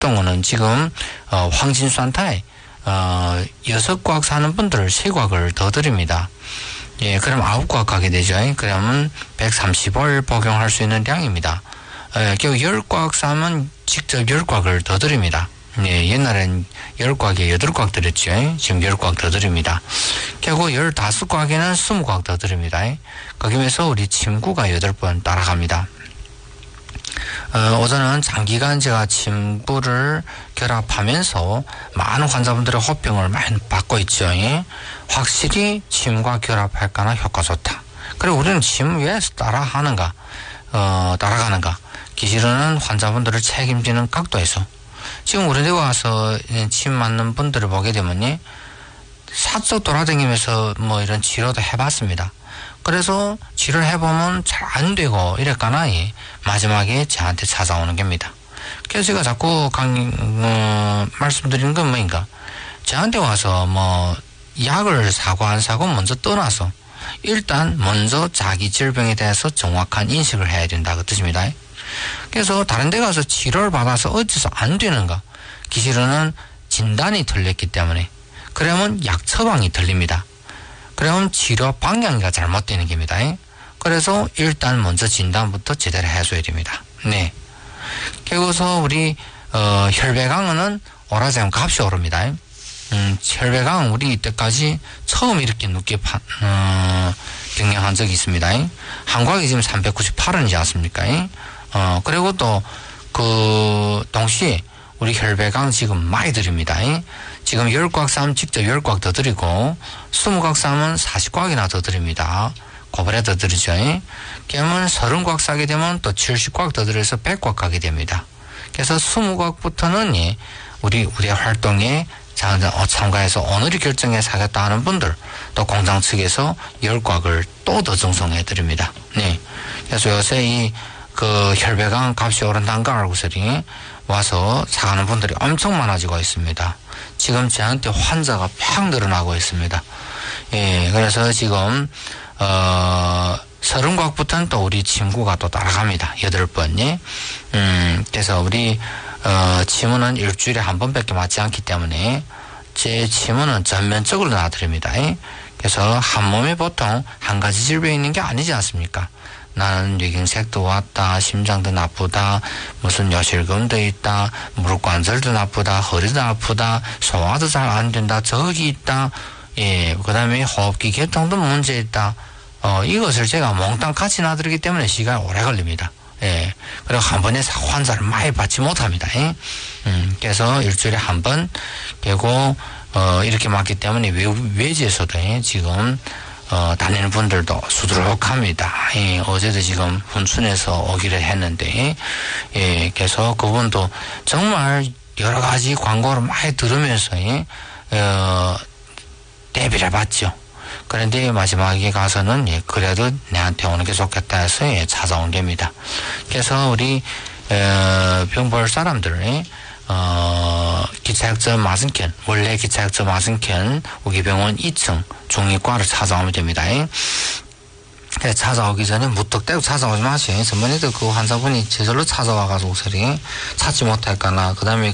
활동은 지금 황진수한테 6과학 사는 분들 3과학을 더 드립니다. 예, 그럼 9과학 가게 되죠. 그러면 130월 복용할 수 있는量입니다. 결국 10과학 사면 직접 10과학을 더 드립니다. 예, 옛날엔 10과학에 8과학 드렸죠. 지금 10과학 더 드립니다. 결국 15과학에는 20과학 더 드립니다. 거기면서 우리 침구가 8번 따라갑니다. 우선은 장기간 제가 침구를 결합하면서 많은 환자분들의 호평을 많이 받고 있죠. 확실히 침과 결합할까나 효과 좋다. 그리고 우리는 침 왜 따라가는가? 기실은 환자분들을 책임지는 각도에서 지금 우리 데 와서 침 맞는 분들을 보게 되면 사적 돌아다니면서 뭐 이런 치료도 해봤습니다. 그래서 치료를 해보면 잘 안 되고 이랬거나 마지막에 저한테 찾아오는 겁니다. 그래서 제가 자꾸 말씀드리는 건 뭐인가? 저한테 와서 뭐 약을 사고 안 사고 먼저 떠나서 일단 먼저 자기 질병에 대해서 정확한 인식을 해야 된다 그 뜻입니다. 그래서 다른 데 가서 치료를 받아서 어째서 안 되는가? 기실은 진단이 틀렸기 때문에 그러면 약 처방이 틀립니다. 그러면 치료 방향이 잘못되는 겁니다. 그래서 일단 먼저 진단부터 제대로 해줘야 됩니다. 네. 그래서 우리 혈배강은 오라지면 값이 오릅니다. 혈배강은 우리 이때까지 처음 이렇게 높게 병행한 적이 있습니다. 한과학이 지금 398원이지 않습니까? 그리고 또 동시에 우리 혈배강 지금 많이 드립니다. 지금 10과학 사면 직접 10과학 더 드리고 20과학 사면 40과학이나 더 드립니다. 고번에 더 드리죠. 그러면 30과학 사게 되면 또 70과학 더 드려서 100과학 가게 됩니다. 그래서 20과학부터는 우리 활동에 참가해서 오늘이 결정해 사겠다 하는 분들 또 공장 측에서 10과학을 또 더 증송해 드립니다. 네. 그래서 요새 혈배강 값이 오른다는 걸 알고서 와서 사가는 분들이 엄청 많아지고 있습니다. 지금 저한테 환자가 팍 늘어나고 있습니다. 예, 그래서 지금 30과학부터는 또 우리 침구가 또 따라갑니다. 8번. 그래서 우리 침은 일주일에 한 번밖에 맞지 않기 때문에 제 침은 전면적으로 놔드립니다. 그래서 한 몸에 보통 한 가지 질병이 있는 게 아니지 않습니까? 나는 뇌경색도 왔다, 심장도 나쁘다, 무슨 요실금도 있다, 무릎관절도 나쁘다, 허리도 아프다, 소화도 잘 안 된다, 저기 있다, 예, 그 다음에 호흡기 개통도 문제 있다. 이것을 제가 몽땅 같이 놔드리기 때문에 시간이 오래 걸립니다. 예, 그리고 한 번에 환자를 많이 받지 못합니다. 그래서 일주일에 한 번, 그리고, 이렇게 맞기 때문에 외지에서도 지금, 다니는 분들도 수두룩합니다. 예, 어제도 지금 훈춘에서 오기를 했는데, 예, 그래서 그분도 정말 여러 가지 광고를 많이 들으면서, 대비를 해봤죠. 그런데 마지막에 가서는, 그래도 내한테 오는 게 좋겠다 해서, 찾아온 겁니다. 그래서 우리, 병 볼 사람들, 기차역점 맞은편, 원래 기차역점 맞은편 우기병원 2층 중의과를 찾아오면 됩니다. 찾아오기 전에 무턱대고 찾아오지 마세요. 전번에도 그 환자분이 저절로 찾아와가지고 소리 찾지 못할까나, 그 다음에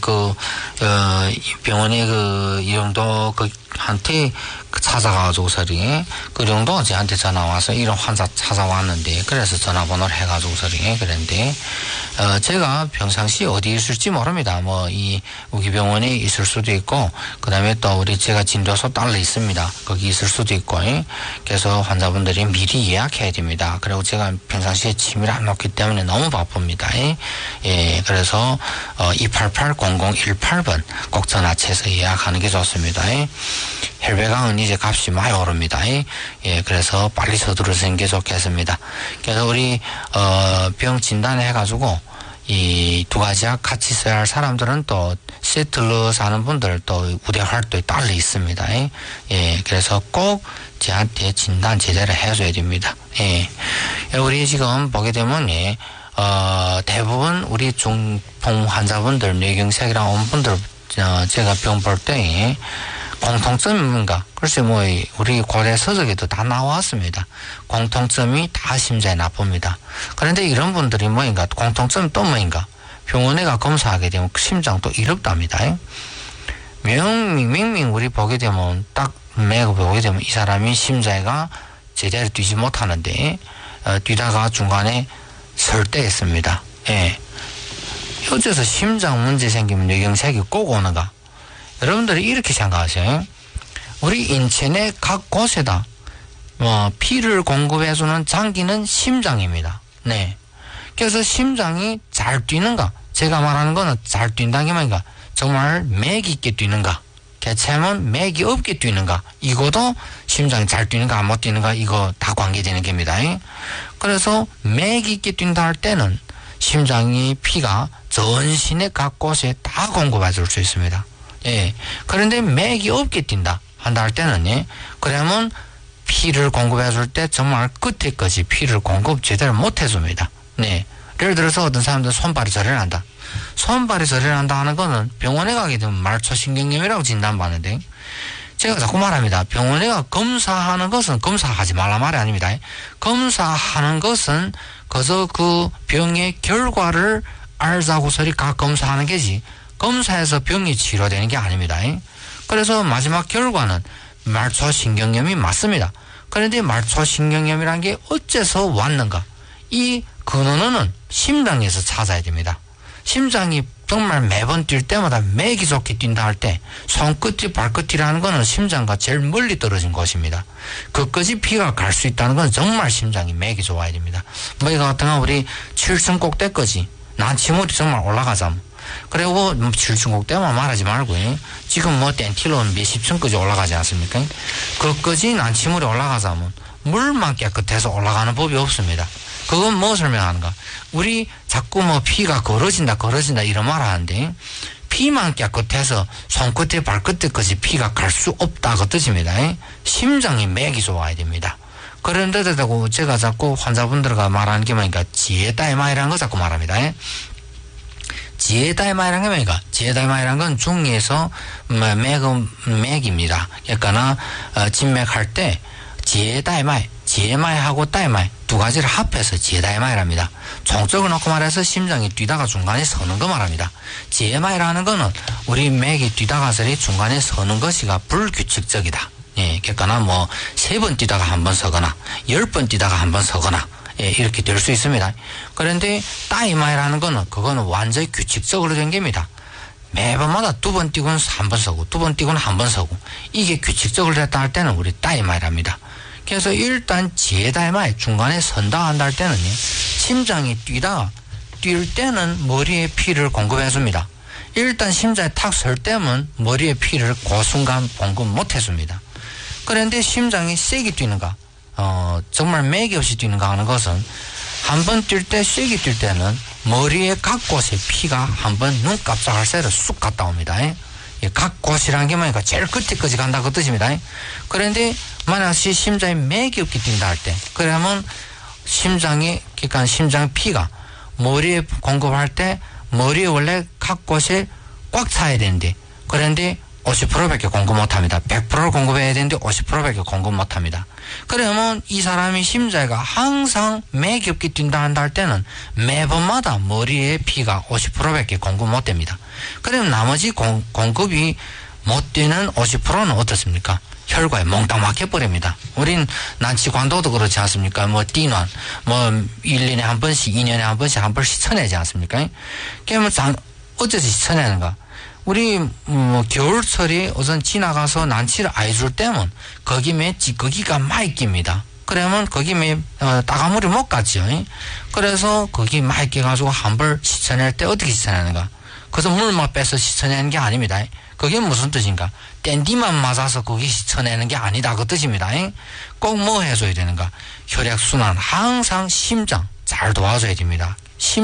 병원의 이용도 한테 찾아가지고 소리 이용도 저한테 전화 와서 이런 환자 찾아왔는데, 그래서 전화번호를 해가지고 소리 그랬는데, 제가 평상시 어디 있을지 모릅니다. 이 우기병원에 있을 수도 있고, 그 다음에 또 제가 진료소 딸려 있습니다. 거기 있을 수도 있고, 그래서 환자분들이 미리 예약해야 됩니다. 그리고 제가 평상시에 침을 안 놓기 때문에 너무 바쁩니다. 예, 그래서 288-0018번 꼭 전화해서 예약하는 게 좋습니다. 혈배강은 이제 값이 많이 오릅니다. 예, 그래서 빨리 서두르시는 게 좋겠습니다. 그래서 우리 병 진단해가지고 이 두 가지 약 같이 써야 할 사람들은 또 세틀로 사는 분들 또 우대 활동에 딸려 있습니다. 예, 그래서 꼭 저한테 진단 제대로 해줘야 됩니다. 예, 우리 지금 보게 되면 대부분 우리 중풍 환자분들 뇌경색이랑 온 분들 제가 병 볼 때 공통점이 뭔가? 글쎄 우리 고대 서적에도 다 나왔습니다. 공통점이 다 심장이 나쁩니다. 그런데 이런 분들이 공통점이 또 병원에 가 검사하게 되면 심장 또 이렇답니다. 명명 우리 보게 되면 딱 매고 보게 되면 이 사람이 심장이가 제대로 뛰지 못하는데 뛰다가 중간에 설 때 있습니다. 예. 어째서 심장 문제 생기면 뇌경색이 꼭 오는가? 여러분들이 이렇게 생각하세요. 우리 인체 내 각 곳에다 피를 공급해주는 장기는 심장입니다. 네. 그래서 심장이 잘 뛰는가? 제가 말하는 거는 잘 뛴다는 게 뭐인가? 정말 맥이 있게 뛰는가? 개체면 맥이 없게 뛰는가? 이거도 심장이 잘 뛰는가 안 못 뛰는가? 이거 다 관계되는 겁니다. 그래서 맥이 있게 뛴다 할 때는 심장이 피가 전신의 각 곳에 다 공급해 줄 수 있습니다. 예. 그런데 맥이 없게 뛴다 한다 할 때는, 예. 그러면 피를 공급해 줄 때 정말 끝에까지 피를 공급 제대로 못 해줍니다. 네. 예를 들어서 어떤 사람들은 손발이 저리를 한다. 손발이 저리를 한다 하는 거는 병원에 가게 되면 말초신경염이라고 진단받는데, 제가 자꾸 말합니다. 병원에 가 검사하는 것은 검사하지 말라 말이 아닙니다. 검사하는 것은 그저 그 병의 결과를 알자고서리 각 검사하는 게지, 검사해서 병이 치료되는 게 아닙니다. 그래서 마지막 결과는 말초신경염이 맞습니다. 그런데 말초신경염이란 게 어째서 왔는가? 이 근원은 심장에서 찾아야 됩니다. 심장이 정말 매번 뛸 때마다 맥이 좋게 뛴다 할 때 손끝이 발끝이라는 거는 심장과 제일 멀리 떨어진 곳입니다. 그까지 피가 갈 수 있다는 건 정말 심장이 맥이 좋아야 됩니다. 뭐 이거 같은 거 우리 7층 꼭대까지 난치물이 정말 올라가자면, 그리고 7층 꼭대만 말하지 말고 지금 뭐 땡티로 몇십 층까지 올라가지 않습니까? 그까지 난치물이 올라가자면 물만 깨끗해서 올라가는 법이 없습니다. 그건 뭐 설명하는가? 우리 자꾸 뭐 피가 걸어진다 이런 말 하는데, 피만 깨끗해서 손끝에 발끝에까지 피가 갈 수 없다 그 뜻입니다. 심장이 맥이 좋아야 됩니다. 그런데도 제가 자꾸 환자분들과 말하는 게 뭐니까 지혜다이마이라는 거 자꾸 말합니다. 지혜다이마이라는 게 뭐니까? 지혜다이마이라는 건 중에서 맥입니다. 그러니까 진맥할 때 지혜다이마이, 지혜마이하고 다이마이 두 가지를 합해서 지혜다이마이랍니다. 총적을 놓고 말해서 심장이 뛰다가 중간에 서는 거 말합니다. 지혜마이라는 거는 우리 맥이 뛰다가서리 중간에 서는 것이가 불규칙적이다. 예, 그러니까 뭐 3번 뛰다가 한 번 서거나 10번 뛰다가 한 번 서거나, 예, 이렇게 될 수 있습니다. 그런데 다이마이라는 거는 그거는 완전히 규칙적으로 된 겁니다. 매번마다 2번 뛰고는 한 번 서고 2번 뛰고는 한 번 서고, 이게 규칙적으로 됐다 할 때는 우리 다이마이랍니다. 그래서 일단 지혜다이마이 중간에 선다 한다 할 때는 심장이 뛸 때는 머리에 피를 공급해 줍니다. 일단 심장이 탁 설 때면 머리에 피를 그 순간 공급 못 해줍니다. 그런데 심장이 세게 뛰는가, 정말 맥이 없이 뛰는가 하는 것은 한 번 뛸 때 세게 뛸 때는 머리에 각 곳에 피가 한번 눈 깜짝할 새로 쑥 갔다 옵니다. 각 곳이라는 게 뭐니까 제일 끝에까지 간다 그 뜻입니다. 그런데 만약에 심장이 맥이 없게 뛴다 할 때, 그러면 그러니까 심장 피가 머리에 공급할 때 머리에 원래 각 곳에 꽉 차야 되는데, 그런데 50%밖에 공급 못합니다. 100%를 공급해야 되는데 50%밖에 공급 못합니다. 그러면 이 사람이 심장이가 항상 맥이 없게 뛴다 한다 할 때는 매번마다 머리에 피가 50%밖에 공급 못 됩니다. 그러면 나머지 공급이 못 되는 50%는 어떻습니까? 혈관에 몽땅 막혀버립니다. 우린 난치관도도 그렇지 않습니까? 뭐 띠난, 뭐 1년에 한 번씩, 2년에 한 번씩 쳐내지 않습니까? 그러면 어째서 쳐내는가? 우리 겨울철이 우선 지나가서 난치를 안 해줄 때면 거기에 찌꺼기가 많이 낍니다. 그러면 거기에 따가물이 못 갔죠. 그래서 거기 많이 끼가지고 한 벌 씻어낼 때 어떻게 씻어내는가? 그래서 물만 빼서 씻어내는 게 아닙니다. 그게 무슨 뜻인가? 댄디만 맞아서 거기 씻어내는 게 아니다 그 뜻입니다. 꼭 뭐 해줘야 되는가? 혈액순환, 항상 심장 잘 도와줘야 됩니다.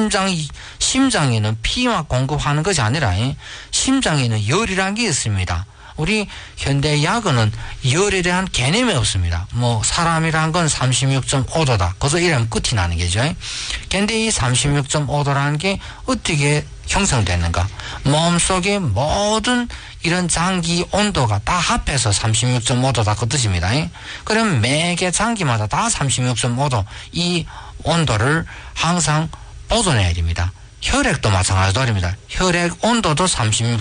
심장에는 피만 공급하는 것이 아니라 심장에는 열이라는 게 있습니다. 우리 현대의학은 열에 대한 개념이 없습니다. 뭐 사람이란 건 36.5도다. 거기서 이러면 끝이 나는 거죠. 근데 이 36.5도라는 게 어떻게 형성됐는가? 몸속의 모든 이런 장기 온도가 다 합해서 36.5도다 그 뜻입니다. 그럼 매개 장기마다 다 36.5도 이 온도를 항상 보존해야 됩니다. 혈액도 마찬가지입니다. 혈액 온도도 36